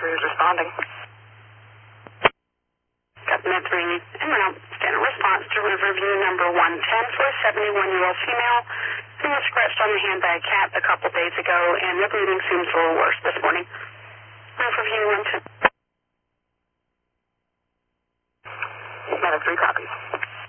who's responding. Got the meds ringing. En route. Standard response to Riverview number 110 for a 71-year-old female who was scratched on the hand by a cat a couple days ago, and the bleeding seems a little worse this morning.